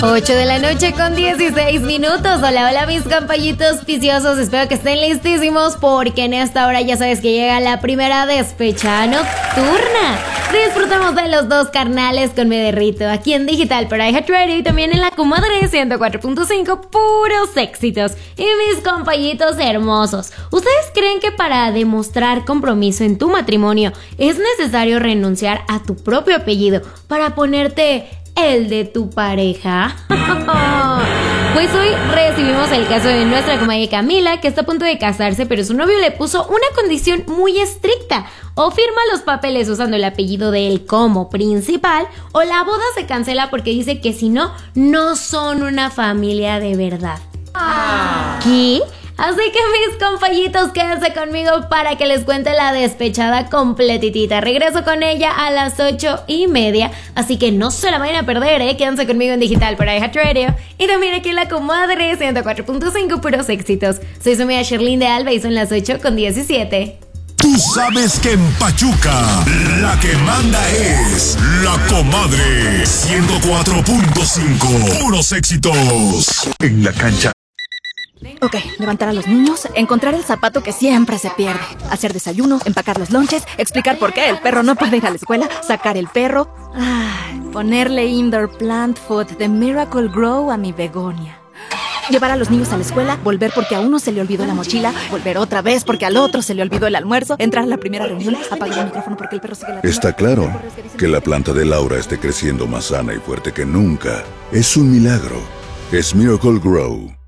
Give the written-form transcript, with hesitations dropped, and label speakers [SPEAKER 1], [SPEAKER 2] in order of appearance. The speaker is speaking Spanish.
[SPEAKER 1] 8 de la noche con 16 minutos. Hola, hola mis compañitos viciosos. Espero que estén listísimos porque en esta hora ya sabes que llega la primera despechada nocturna. Disfrutamos de los dos carnales con Me Derrito aquí en Digital para iHeartRadio y también en la Comadre 104.5, puros éxitos. Y mis compañitos hermosos, ¿ustedes creen que para demostrar compromiso en tu matrimonio es necesario renunciar a tu propio apellido para ponerte el de tu pareja? Pues hoy recibimos el caso de nuestra comadre Camila, que está a punto de casarse, pero su novio le puso una condición muy estricta: o firma los papeles usando el apellido de él como principal, o la boda se cancela porque dice que si no, no son una familia de verdad. ¿Qué? Así que mis compañitos, quédense conmigo para que les cuente la despechada completitita. Regreso con ella a las 8:30, así que no se la vayan a perder, Quédense conmigo en Digital para iHeartRadio y también aquí en la Comadre 104.5, puros éxitos. Soy su amiga Sherlyn de Alba y son las 8:17.
[SPEAKER 2] Tú sabes que en Pachuca la que manda es la Comadre 104.5, puros éxitos. En la cancha.
[SPEAKER 3] Ok, levantar a los niños, encontrar el zapato que siempre se pierde, hacer desayuno, empacar los lonches, explicar por qué el perro no puede ir a la escuela, sacar el perro, ponerle indoor plant food de Miracle Grow a mi begonia. Llevar a los niños a la escuela, volver porque a uno se le olvidó la mochila, volver otra vez porque al otro se le olvidó el almuerzo, entrar a la primera reunión, apagar el micrófono porque el perro sigue la...
[SPEAKER 4] Está claro que la planta de Laura esté creciendo más sana y fuerte que nunca. Es un milagro. Es Miracle Grow.